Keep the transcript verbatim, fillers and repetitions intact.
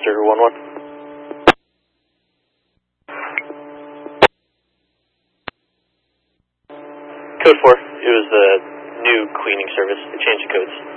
Master one one. Code four, it was the new cleaning service. They changed the codes.